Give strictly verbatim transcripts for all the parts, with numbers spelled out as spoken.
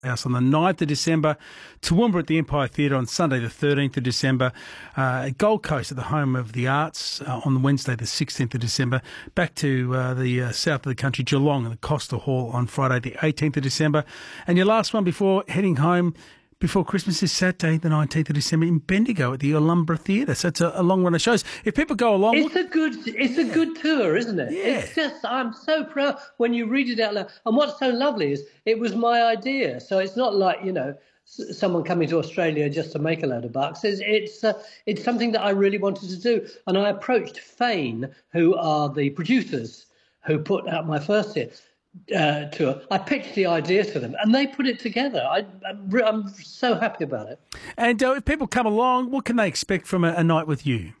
House on the ninth of December, Toowoomba at the Empire Theatre on Sunday the thirteenth of December, uh, Gold Coast at the Home of the Arts uh, on Wednesday the sixteenth of December, back to uh, the uh, south of the country, Geelong at the Costa Hall on Friday the eighteenth of December, and your last one before heading home before Christmas is Saturday the nineteenth of December in Bendigo at the Ulumbra Theatre. So it's a, a long run of shows. If people go along... It's a good it's a good tour, isn't it? Yeah. It's just, I'm so proud when you read it out loud. And what's so lovely is it was my idea. So it's not like, you know, s- someone coming to Australia just to make a load of bucks. It's it's, uh, it's something that I really wanted to do. And I approached Fane, who are the producers who put out my first hit. Uh, tour. I pitched the idea to them, and they put it together. I, I'm, re- I'm so happy about it. And uh, if people come along, what can they expect from a, a night with you?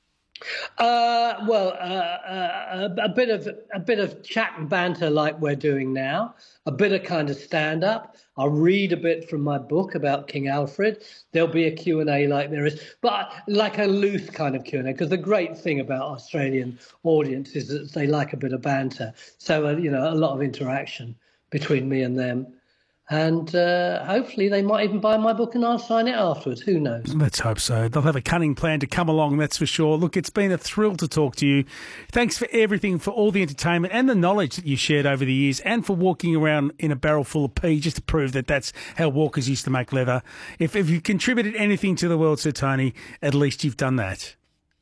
Uh, well, uh, uh, a, a bit of a bit of chat and banter like we're doing now. A bit of kind of stand up. I'll read a bit from my book about King Alfred. There'll be a Q and A like there is, but like a loose kind of Q and A. Because the great thing about Australian audience is that they like a bit of banter. So uh, you know, a lot of interaction between me and them. And uh, hopefully they might even buy my book and I'll sign it afterwards. Who knows? Let's hope so. They'll have a cunning plan to come along, that's for sure. Look, it's been a thrill to talk to you. Thanks for everything, for all the entertainment and the knowledge that you shared over the years, and for walking around in a barrel full of pee just to prove that that's how walkers used to make leather. If, if you contributed anything to the world, Sir Tony, at least you've done that.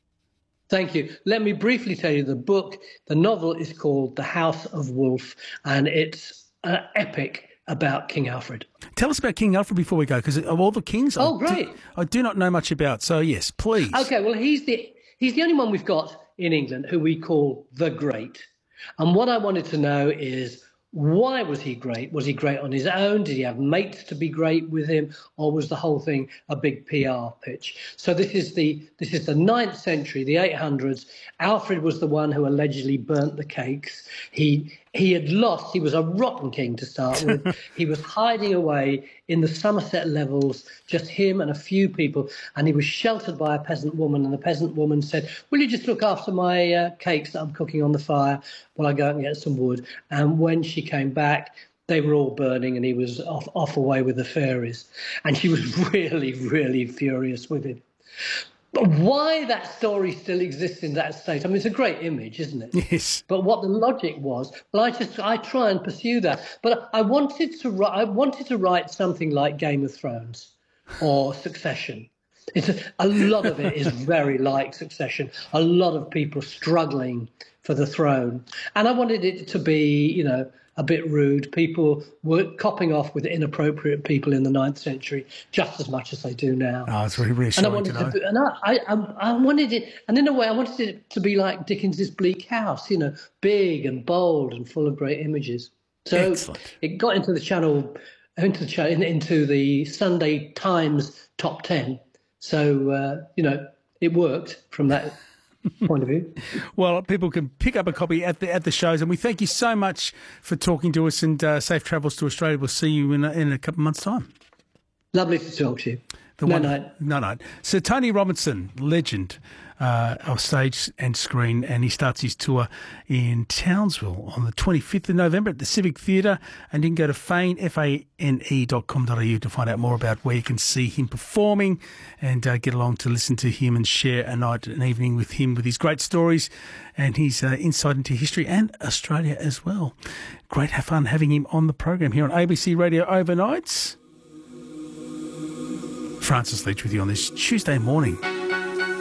Thank you. Let me briefly tell you the book. The novel is called The House of Wolf, and it's an epic about King Alfred. Tell us about King Alfred before we go, because of all the kings, Oh, I great. Do, I do not know much about. So, yes, please. Okay, well, he's the he's the only one we've got in England who we call the Great. And what I wanted to know is, why was he great? Was he great on his own? Did he have mates to be great with him? Or was the whole thing a big P R pitch? So this is the this is the ninth century, the eight hundreds. Alfred was the one who allegedly burnt the cakes. He he had lost. He was a rotten king to start with. He was hiding away in the Somerset Levels, just him and a few people. And he was sheltered by a peasant woman. And the peasant woman said, "Will you just look after my uh, cakes that I'm cooking on the fire while I go out and get some wood?" And when she came back, they were all burning and he was off, off away with the fairies. And she was really, really furious with him. But why that story still exists in that state, I mean, it's a great image, isn't it? Yes. But what the logic was, well, I just I try and pursue that. But I wanted to I wanted to write something like Game of Thrones or Succession. It's a, a lot of it is very like Succession. A lot of people struggling for the throne, and I wanted it to be, you know, a bit rude. People were copping off with inappropriate people in the ninth century just as much as they do now. Oh, it's really And I reassuring wanted to know. to, be, and I, I, I wanted it, and in a way, I wanted it to be like Dickens's Bleak House, you know, big and bold and full of great images. So Excellent. it got into the channel, into the channel, into the Sunday Times top ten. So uh, you know, it worked from that point of view. Well, people can pick up a copy at the at the shows, and we thank you so much for talking to us, and uh, safe travels to Australia. We'll see you in a, in a couple of months' time. Lovely to talk to you. The no one, night. No night. Sir Tony Robinson, legend uh, of stage and screen, and he starts his tour in Townsville on the twenty-fifth of November at the Civic Theatre, and you can go to fane, F A N E dot com dot A U to find out more about where you can see him performing and uh, get along to listen to him and share a night, an evening with him with his great stories and his uh, insight into history and Australia as well. Great have fun having him on the program here on A B C Radio Overnights. Francis Leach with you on this Tuesday morning.